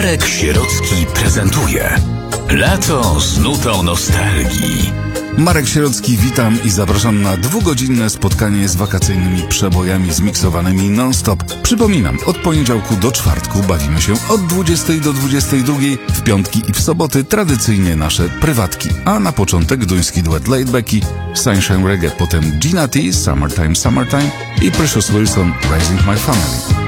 Marek Sierocki prezentuje Lato z nutą nostalgii. Marek Sierocki, witam i zapraszam na 2-godzinne spotkanie z wakacyjnymi przebojami zmiksowanymi non-stop. Przypominam, od poniedziałku do czwartku bawimy się od 20 do 22, w piątki i w soboty tradycyjnie nasze prywatki. A na początek duński duet Laidbacki, Sunshine Reggae, potem Gina T, Summertime, Summertime i Precious Wilson, Raising My Family.